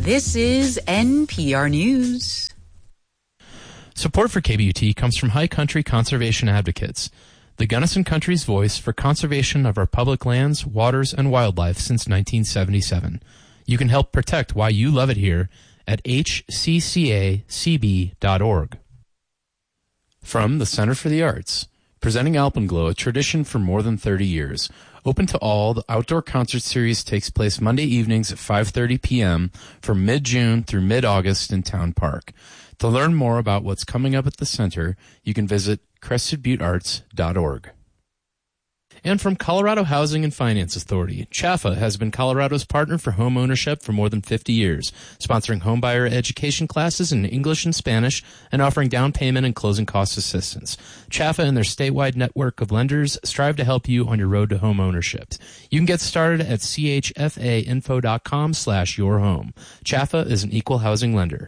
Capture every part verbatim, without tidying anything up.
This is N P R News. Support for K B U T comes from High Country Conservation Advocates, the Gunnison Country's voice for conservation of our public lands, waters, and wildlife since nineteen seventy-seven. You can help protect why you love it here at h c c a c b dot org. From the Center for the Arts, presenting Alpenglow, a tradition for more than thirty years. Open to all, the outdoor concert series takes place Monday evenings at five thirty p.m. from mid-June through mid-August in Town Park. To learn more about what's coming up at the center, you can visit crested butte arts dot org. And from Colorado Housing and Finance Authority, C H A F A has been Colorado's partner for home ownership for more than fifty years, sponsoring homebuyer education classes in English and Spanish and offering down payment and closing cost assistance. C H A F A and their statewide network of lenders strive to help you on your road to home ownership. You can get started at c h f a info dot com slash your home. C H A F A is an equal housing lender.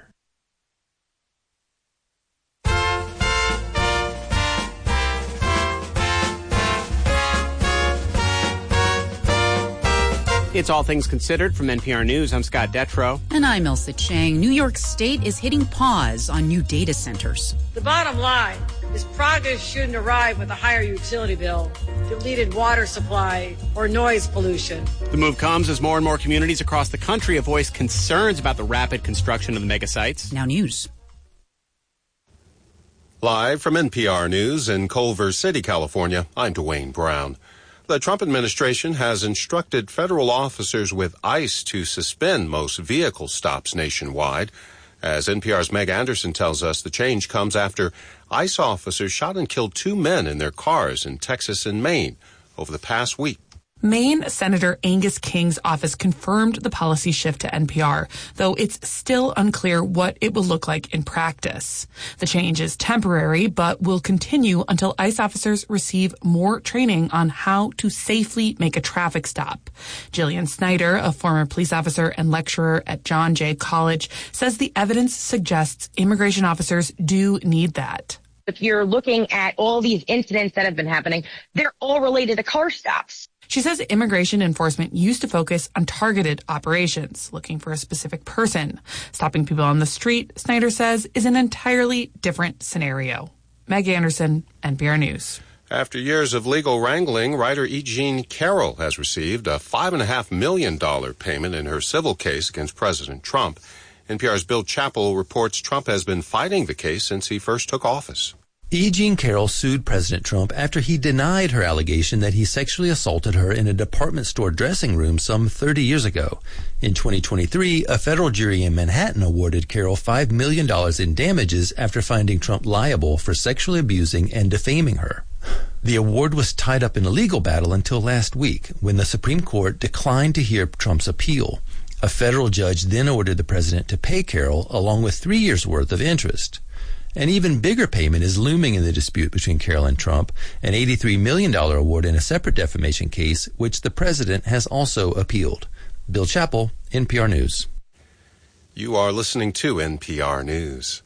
It's All Things Considered from N P R News. I'm Scott Detrow. And I'm Elsa Chang. New York State is hitting pause on new data centers. The bottom line is progress shouldn't arrive with a higher utility bill, depleted water supply, or noise pollution. The move comes as more and more communities across the country have voiced concerns about the rapid construction of the megasites. Now news. Live from N P R News in Culver City, California, I'm Dwayne Brown. The Trump administration has instructed federal officers with ICE to suspend most vehicle stops nationwide. As N P R's Meg Anderson tells us, the change comes after ICE officers shot and killed two men in their cars in Texas and Maine over the past week. Maine Senator Angus King's office confirmed the policy shift to N P R, though it's still unclear what it will look like in practice. The change is temporary, but will continue until ICE officers receive more training on how to safely make a traffic stop. Jillian Snyder, a former police officer and lecturer at John Jay College, says the evidence suggests immigration officers do need that. If you're looking at all these incidents that have been happening, they're all related to car stops. She says immigration enforcement used to focus on targeted operations, looking for a specific person. Stopping people on the street, Snyder says, is an entirely different scenario. Meg Anderson, N P R News. After years of legal wrangling, writer E. Jean Carroll has received a five point five million dollars payment in her civil case against President Trump. N P R's Bill Chappell reports Trump has been fighting the case since he first took office. E. Jean Carroll sued President Trump after he denied her allegation that he sexually assaulted her in a department store dressing room some thirty years ago. In twenty twenty-three, a federal jury in Manhattan awarded Carroll five million dollars in damages after finding Trump liable for sexually abusing and defaming her. The award was tied up in a legal battle until last week, when the Supreme Court declined to hear Trump's appeal. A federal judge then ordered the president to pay Carroll along with three years' worth of interest. An even bigger payment is looming in the dispute between Carroll and Trump, an eighty-three million dollars award in a separate defamation case, which the president has also appealed. Bill Chappell, N P R News. You are listening to N P R News.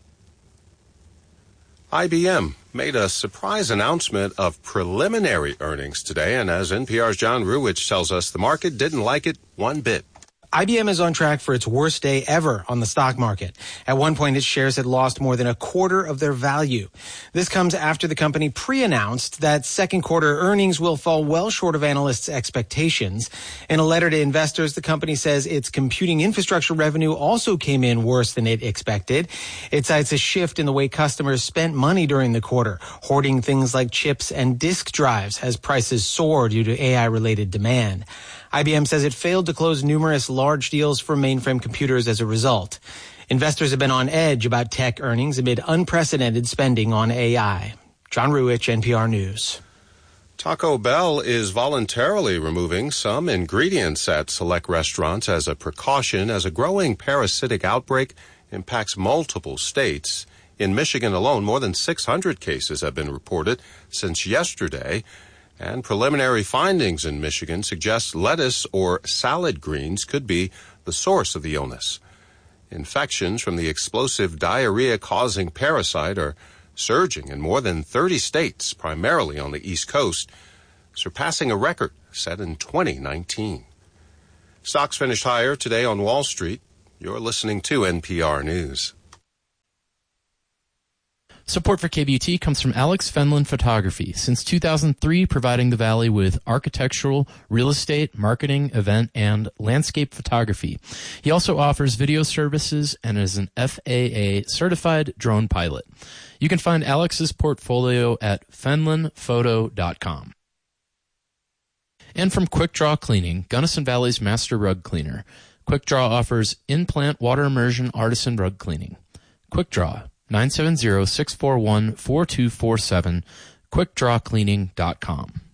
I B M made a surprise announcement of preliminary earnings today, and as N P R's John Ruwitch tells us, the market didn't like it one bit. I B M is on track for its worst day ever on the stock market. At one point, its shares had lost more than a quarter of their value. This comes after the company pre-announced that second quarter earnings will fall well short of analysts' expectations. In a letter to investors, the company says its computing infrastructure revenue also came in worse than it expected. It cites a shift in the way customers spent money during the quarter, hoarding things like chips and disk drives as prices soar due to A I-related demand. I B M says it failed to close numerous large deals for mainframe computers as a result. Investors have been on edge about tech earnings amid unprecedented spending on A I. John Ruwitch, N P R News. Taco Bell is voluntarily removing some ingredients at select restaurants as a precaution as a growing parasitic outbreak impacts multiple states. In Michigan alone, more than six hundred cases have been reported since yesterday. And preliminary findings in Michigan suggest lettuce or salad greens could be the source of the illness. Infections from the explosive diarrhea-causing parasite are surging in more than thirty states, primarily on the East Coast, surpassing a record set in twenty nineteen. Stocks finished higher today on Wall Street. You're listening to N P R News. Support for K B U T comes from Alex Fenlon Photography. Since two thousand three, providing the Valley with architectural, real estate, marketing, event, and landscape photography. He also offers video services and is an F A A certified drone pilot. You can find Alex's portfolio at fenlon photo dot com. And from Quick Draw Cleaning, Gunnison Valley's master rug cleaner. Quick Draw offers in-plant water immersion artisan rug cleaning. Quick Draw, nine seven zero, six four one, four two four seven, quick draw cleaning dot com.